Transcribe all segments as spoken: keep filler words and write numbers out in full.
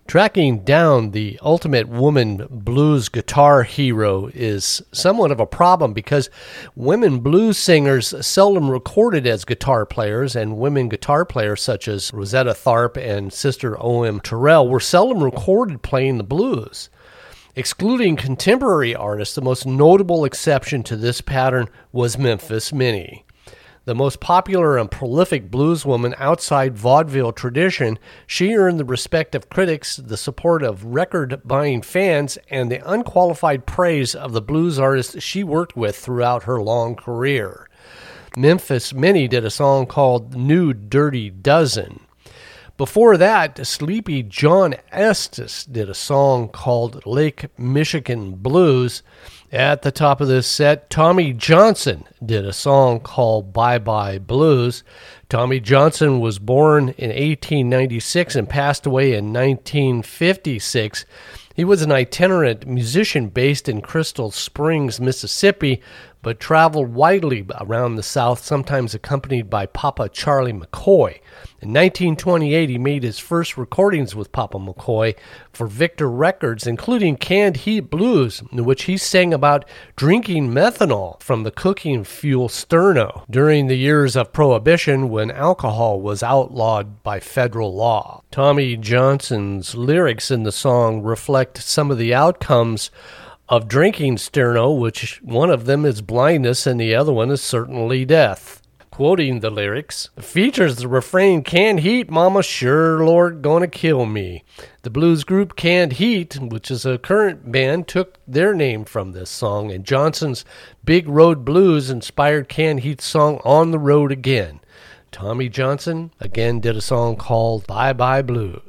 Tracking down the ultimate woman blues guitar hero is somewhat of a problem because women blues singers seldom recorded as guitar players, and women guitar players such as Rosetta Tharpe and Sister O M Terrell were seldom recorded playing the blues. Excluding contemporary artists, the most notable exception to this pattern was Memphis Minnie. The most popular and prolific blueswoman outside vaudeville tradition, she earned the respect of critics, the support of record-buying fans, and the unqualified praise of the blues artists she worked with throughout her long career. Memphis Minnie did a song called New Dirty Dozen. Before that, Sleepy John Estes did a song called Lake Michigan Blues. At the top of this set, Tommy Johnson did a song called Bye Bye Blues. Tommy Johnson was born in eighteen ninety-six and passed away in nineteen fifty-six. He was an itinerant musician based in Crystal Springs, Mississippi, but traveled widely around the South, sometimes accompanied by Papa Charlie McCoy. In nineteen twenty-eight, he made his first recordings with Papa McCoy for Victor Records, including Canned Heat Blues, in which he sang about drinking methanol from the cooking fuel sterno during the years of Prohibition when alcohol was outlawed by federal law. Tommy Johnson's lyrics in the song reflect some of the outcomes of drinking sterno, which one of them is blindness and the other one is certainly death. Quoting the lyrics, features the refrain, "Canned heat, mama, sure, Lord, gonna kill me." The blues group Canned Heat, which is a current band, took their name from this song, and Johnson's Big Road Blues inspired Canned Heat's song On the Road Again. Tommy Johnson again did a song called Bye Bye Blues.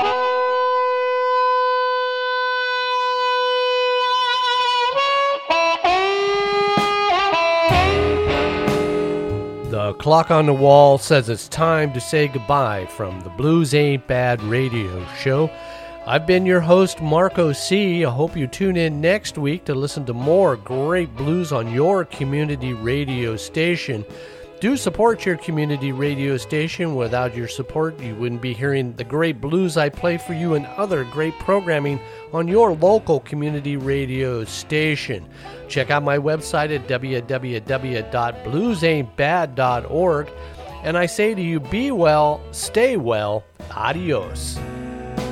The clock on the wall says it's time to say goodbye from the Blues Ain't Bad radio show. I've been your host, Marco C. I hope you tune in next week to listen to more great blues on your community radio station. Do support your community radio station. Without your support, you wouldn't be hearing the great blues I play for you and other great programming on your local community radio station. Check out my website at w w w dot blues ain't bad dot org. And I say to you, be well, stay well, adios.